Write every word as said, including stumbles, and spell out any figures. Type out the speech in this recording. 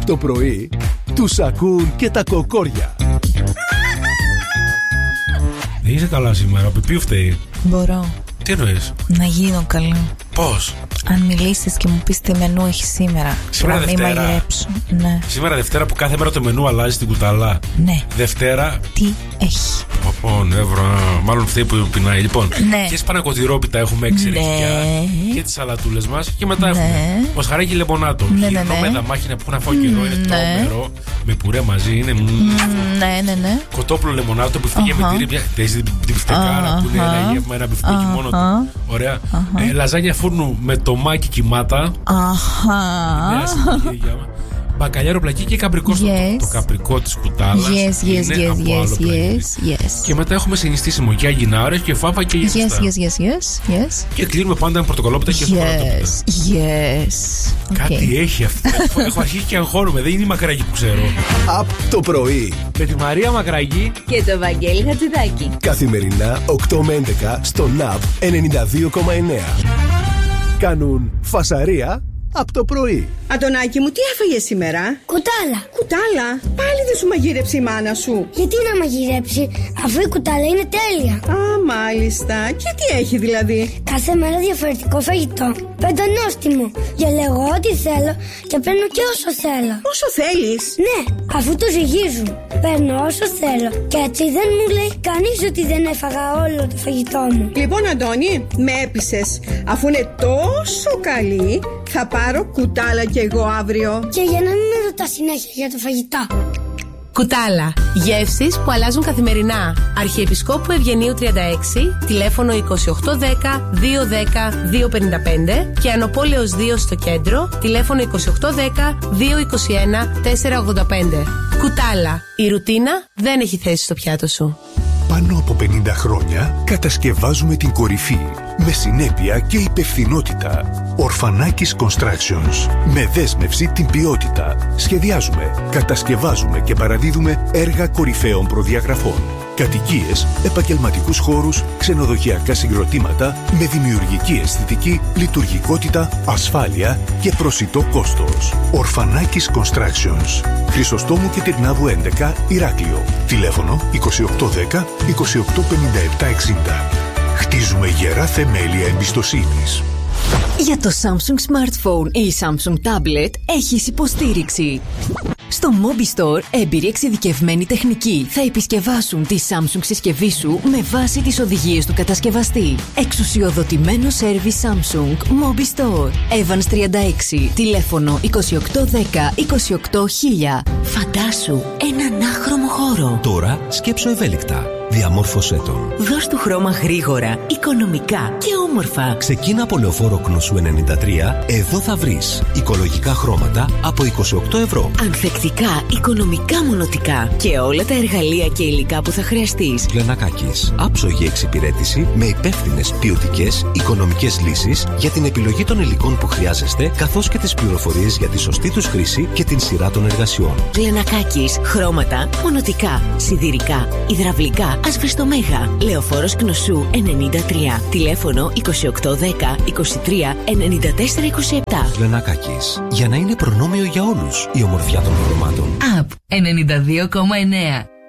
το πρωί τους ακούν και τα κοκόρια. Δεν είσαι καλά σήμερα, ο Πιπίου φταίει. Μπορώ. Τι εννοείς? Να γίνω καλή. Πώς? Αν μιλήσεις και μου πεις τι μενού έχει σήμερα. Σήμερα να μην Δευτέρα. μαγειρέψω. Ναι. Σήμερα Δευτέρα που κάθε μέρα το μενού αλλάζει στην κουτάλα. Ναι. Δευτέρα. Τι έχει? Παπώ, νεύρα. Μάλλον φταίει που πεινάει. Λοιπόν, ναι. και σπανακοτηρόπιτα έχουμε έξι ναι. ρεχιά. Και τις σαλατούλες μας. Και μετά ναι. έχουμε μοσχαράκι λεμονάτο. Ναι, γυρνό ναι, ναι. με δαμάχινα που έχουν αφού καιρό. Είναι ναι. τρόμερο. Με πουρέ μαζί. Είναι. Ναι, ναι, ναι. Κοτόπουλο λεμονάτο που φτιάχνει με τυρί. Την μπιφτεκάρα που είναι ένα γεύμα, ένα μπιφτέκι μόνο του. Ωραία. Λαζάνια φούρνου με τομάκι κοιμάτα. Αχα. Μπακαλιάρο πλακί και καπρικό. Yes. Το, το καπρικό της κουτάλας. Yes, yes, είναι yes, από yes, άλλο yes, yes. Και μετά έχουμε συνιστήσιμο για γινάρες και φάφα και για yes, yes, yes, yes, yes. Και κλείνουμε πάντα με πορτοκαλόπιτα και σοκολατόπιτα. Yes, yes. Κάτι okay. έχει αυτό. έχω, έχω αρχίσει και αγχώνομαι. Δεν είναι η Μακραγή που ξέρω. Από το πρωί με τη Μαρία Μακραγή και το Βαγγέλη Χατζηδάκη. Καθημερινά οκτώ με έντεκα στο ναυ ενενήντα δύο κόμμα εννέα. Κάνουν φασαρία από το πρωί. Αντωνάκη μου, τι έφαγες σήμερα? Κουτάλα. Κουτάλα? Πάλι δεν σου μαγείρεψε η μάνα σου? Γιατί να μαγειρέψει, αφού η κουτάλα είναι τέλεια. Α, μάλιστα. Και τι έχει δηλαδή? Κάθε μέρα διαφορετικό φαγητό. Πεντανόστιμο. Διαλέγω ό,τι θέλω και παίρνω και όσο θέλω. Όσο θέλεις? Ναι, αφού το ζυγίζουν. Παίρνω όσο θέλω. Και έτσι δεν μου λέει κανείς ότι δεν έφαγα όλο το φαγητό μου. Λοιπόν, Αντώνη, με έπεισες. Αφού είναι τόσο καλή, θα πάρω κουτάλα κι εγώ αύριο. Και για να μην με ρωτά συνέχεια για το φαγητό. Κουτάλα. Γεύσεις που αλλάζουν καθημερινά. Αρχιεπισκόπου Ευγενίου τριάντα έξι, τηλέφωνο είκοσι οκτώ δέκα δύο δέκα δύο πενήντα πέντε και Ανοπόλεως δύο στο κέντρο, τηλέφωνο είκοσι οκτώ δέκα δύο είκοσι ένα τέσσερα ογδόντα πέντε. Κουτάλα. Η ρουτίνα δεν έχει θέση στο πιάτο σου. Πάνω από πενήντα χρόνια κατασκευάζουμε την κορυφή με συνέπεια και υπευθυνότητα. Ορφανάκης Constructions. Με δέσμευση την ποιότητα. Σχεδιάζουμε, κατασκευάζουμε και παραδίδουμε έργα κορυφαίων προδιαγραφών. Κατοικίες, επαγγελματικούς χώρους, ξενοδοχειακά συγκροτήματα με δημιουργική αισθητική, λειτουργικότητα, ασφάλεια και προσιτό κόστος. Ορφανάκης Constructions. Χρυσοστόμου και Τυρνάβου έντεκα, Ηράκλειο. Τηλέφωνο είκοσι οκτώ δέκα είκοσι οκτώ πενήντα επτά εξήντα. Χτίζουμε γερά θεμέλια εμπιστοσύνης. Για το Samsung Smartphone ή Samsung Tablet έχεις υποστήριξη. Στο Mobi Store, έμπειροι εξειδικευμένοι τεχνικοί θα επισκευάσουν τη Samsung συσκευή σου με βάση τις οδηγίες του κατασκευαστή. Εξουσιοδοτημένο σέρβις Samsung Mobi Store. Evans τριάντα έξι, τηλέφωνο είκοσι οκτώ δέκα είκοσι οκτώ χίλια. Φαντάσου έναν άχρωμο χώρο. Τώρα σκέψου ευέλικτα. Διαμόρφωσέ τον. Δώσ' του χρώμα γρήγορα, οικονομικά και όμορφα. Ξεκίνα από Λεωφόρο Κνωσού ενενήντα τρία. Εδώ θα βρεις οικολογικά χρώματα από είκοσι οκτώ ευρώ. Ανθεκτικά, οικονομικά μονοτικά και όλα τα εργαλεία και υλικά που θα χρειαστείς. Λενακάκης. Άψογη εξυπηρέτηση με υπεύθυνες, ποιοτικές, οικονομικές λύσεις για την επιλογή των υλικών που χρειάζεστε, καθώς και τις πληροφορίες για τη σωστή τους χρήση και την σειρά των εργασιών. Λενακάκης. Χρώματα, μονοτικά, σιδηρικά, υδραυλικά. Ασβεστομέγα. Λεωφόρος Κνωσού ενενήντα τρία. Τηλέφωνο είκοσι οκτώ δέκα είκοσι τρία ενενήντα τέσσερα είκοσι επτά. Λενακάκης. Για να είναι προνόμιο για όλους η ομορφιά των χρωμάτων. Απ ενενήντα δύο κόμμα εννέα.